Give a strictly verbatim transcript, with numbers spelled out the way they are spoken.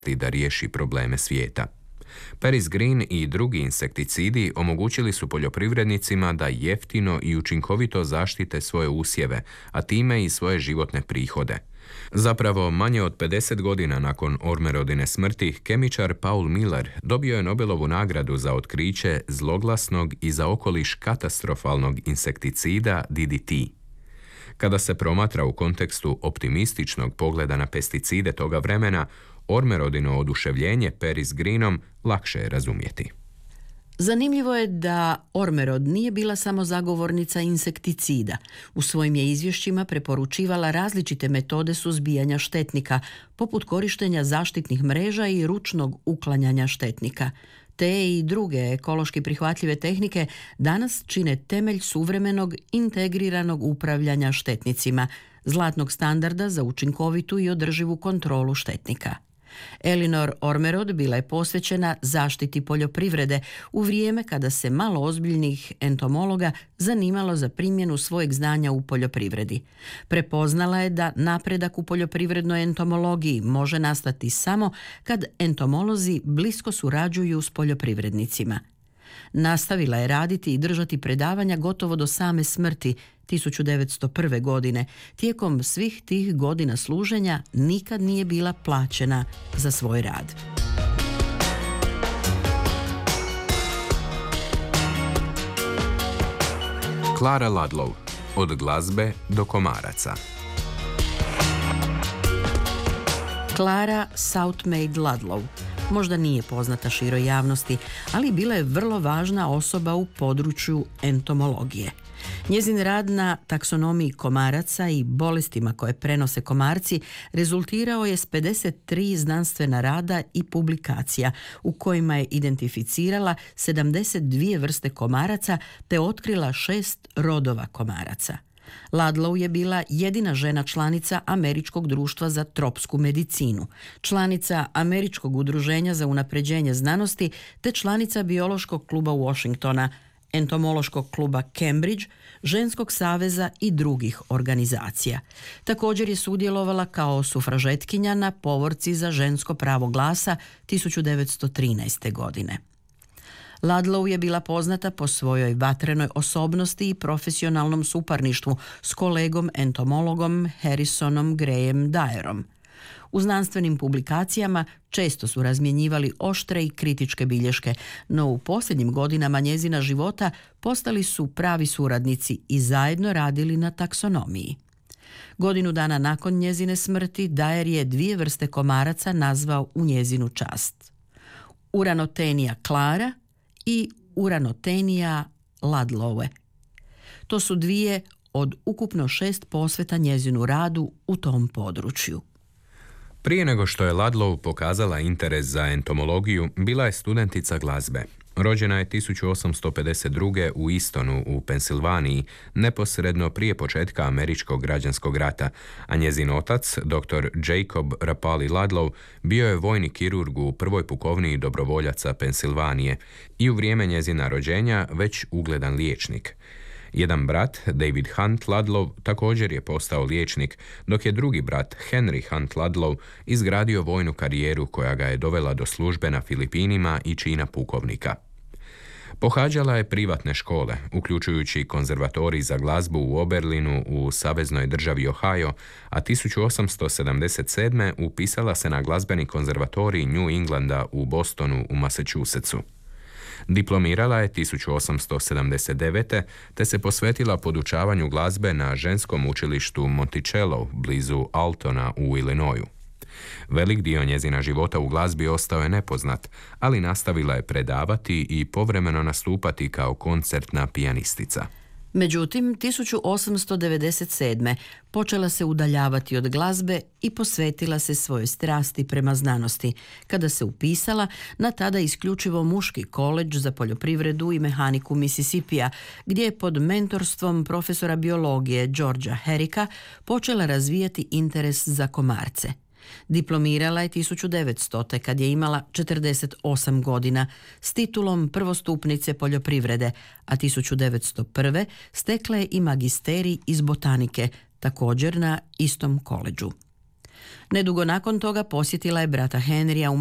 da riješi probleme svijeta. Paris Green i drugi insekticidi omogućili su poljoprivrednicima da jeftino i učinkovito zaštite svoje usjeve, a time i svoje životne prihode. Zapravo, manje od pedeset godina nakon Ormerodine smrti, kemičar Paul Miller dobio je Nobelovu nagradu za otkriće zloglasnog i za okoliš katastrofalnog insekticida D D T. Kada se promatra u kontekstu optimističnog pogleda na pesticide toga vremena, Ormerodino oduševljenje Paris Greenom lakše je razumjeti. Zanimljivo je da Ormerod nije bila samo zagovornica insekticida. U svojim je izvješćima preporučivala različite metode suzbijanja štetnika, poput korištenja zaštitnih mreža i ručnog uklanjanja štetnika. Te i druge ekološki prihvatljive tehnike danas čine temelj suvremenog integriranog upravljanja štetnicima, zlatnog standarda za učinkovitu i održivu kontrolu štetnika. Elinor Ormerod bila je posvećena zaštiti poljoprivrede u vrijeme kada se malo ozbiljnih entomologa zanimalo za primjenu svojeg znanja u poljoprivredi. Prepoznala je da napredak u poljoprivrednoj entomologiji može nastati samo kad entomolozi blisko surađuju s poljoprivrednicima. Nastavila je raditi i držati predavanja gotovo do same smrti tisuću devetsto prve. godine. Tijekom svih tih godina služenja nikad nije bila plaćena za svoj rad. Clara Ludlow, od glazbe do komaraca. Clara Southmaid Ludlow možda nije poznata široj javnosti, ali bila je vrlo važna osoba u području entomologije. Njezin rad na taksonomiji komaraca i bolestima koje prenose komarci rezultirao je s pedeset tri znanstvena rada i publikacija u kojima je identificirala sedamdeset dvije vrste komaraca te otkrila šest rodova komaraca. Ludlow je bila jedina žena članica Američkog društva za tropsku medicinu, članica Američkog udruženja za unapređenje znanosti te članica Biološkog kluba Washingtona, Entomološkog kluba Cambridge, Ženskog saveza i drugih organizacija. Također je sudjelovala kao sufražetkinja na povorci za žensko pravo glasa tisuću devetsto trinaeste. godine. Ludlow je bila poznata po svojoj vatrenoj osobnosti i profesionalnom suparništvu s kolegom entomologom Harrisonom Graham Dyerom. U znanstvenim publikacijama često su razmjenjivali oštre i kritičke bilješke, no u posljednjim godinama njezina života postali su pravi suradnici i zajedno radili na taksonomiji. Godinu dana nakon njezine smrti Dyer je dvije vrste komaraca nazvao u njezinu čast. Uranotenija Clara i Uranotenija Ludlowe. To su dvije od ukupno šest posveta njezinu radu u tom području. Prije nego što je Ludlow pokazala interes za entomologiju, bila je studentica glazbe. Rođena je tisuću osamsto pedeset druge. u Eastonu u Pensilvaniji, neposredno prije početka Američkog građanskog rata, a njezin otac, doktor Jacob Rapalli Ludlow, bio je vojni kirurg u prvoj pukovniji dobrovoljaca Pensilvanije i u vrijeme njezina rođenja već ugledan liječnik. Jedan brat, David Hunt Ludlow, također je postao liječnik, dok je drugi brat, Henry Hunt Ludlow, izgradio vojnu karijeru koja ga je dovela do službe na Filipinima i čina pukovnika. Pohađala je privatne škole, uključujući konzervatorij za glazbu u Oberlinu u saveznoj državi Ohio, a tisuću osamsto sedamdeset sedme. upisala se na glazbeni konzervatorij New Englanda u Bostonu u Massachusettsu. Diplomirala je tisuću osamsto sedamdeset devete. te se posvetila podučavanju glazbe na ženskom učilištu Monticello blizu Altona u Illinoisu. Velik dio njezina života u glazbi ostao je nepoznat, ali nastavila je predavati i povremeno nastupati kao koncertna pijanistica. Međutim, tisuću osamsto devedeset sedme. počela se udaljavati od glazbe i posvetila se svojoj strasti prema znanosti, kada se upisala na tada isključivo muški koledž za poljoprivredu i mehaniku Mississippija, gdje je pod mentorstvom profesora biologije Georgea Herricka počela razvijati interes za komarce. Diplomirala je tisuću devetstote. kad je imala četrdeset osam godina s titulom prvostupnice poljoprivrede, a tisuću devetsto prve. stekla je i magisterij iz botanike, također na istom koledžu. Nedugo nakon toga posjetila je brata Henrya u